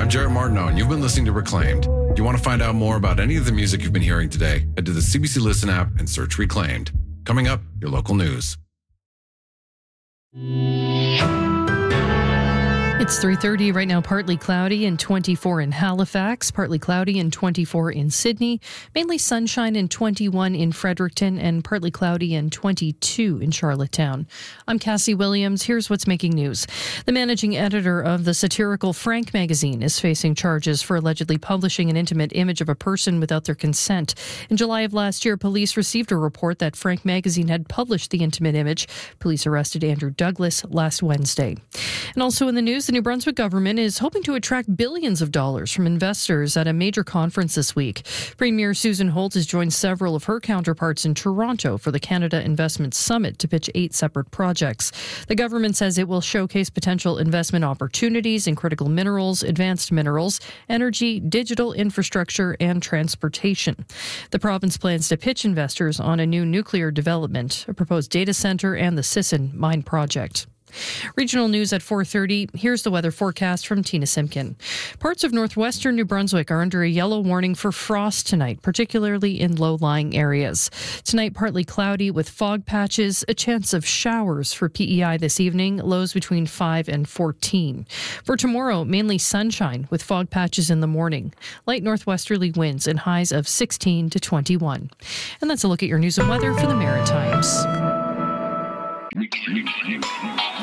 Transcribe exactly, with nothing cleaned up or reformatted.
I'm Jarrett Martineau, and you've been listening to Reclaimed. If you want to find out more about any of the music you've been hearing today, head to the C B C Listen app and search Reclaimed. Coming up, your local news. It's three thirty right now, partly cloudy and twenty-four in Halifax, partly cloudy and twenty-four in Sydney, mainly sunshine and twenty-one in Fredericton, and partly cloudy and twenty-two in Charlottetown. I'm Cassie Williams. Here's what's making news. The managing editor of the satirical Frank magazine is facing charges for allegedly publishing an intimate image of a person without their consent. In July of last year, police received a report that Frank magazine had published the intimate image. Police arrested Andrew Douglas last Wednesday. And also in the news, the New Brunswick government is hoping to attract billions of dollars from investors at a major conference this week. Premier Susan Holt has joined several of her counterparts in Toronto for the Canada Investment Summit to pitch eight separate projects. The government says it will showcase potential investment opportunities in critical minerals, advanced minerals, energy, digital infrastructure, and transportation. The province plans to pitch investors on a new nuclear development, a proposed data centre, and the Sisson mine project. Regional news at four thirty. Here's the weather forecast from Tina Simpkin. Parts of northwestern New Brunswick are under a yellow warning for frost tonight, particularly in low-lying areas. Tonight, partly cloudy with fog patches, a chance of showers for P E I this evening, lows between five and fourteen. For tomorrow, mainly sunshine with fog patches in the morning, light northwesterly winds and highs of sixteen to twenty-one. And that's a look at your news and weather for the Maritimes.